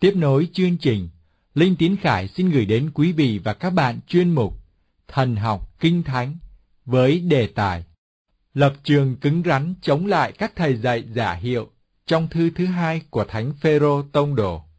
Tiếp nối chương trình, Linh Tiến Khải xin gửi đến quý vị và các bạn chuyên mục Thần học Kinh Thánh với đề tài Lập trường cứng rắn chống lại các thầy dạy giả hiệu trong thư thứ 2 của Thánh Phêrô Tông Đồ.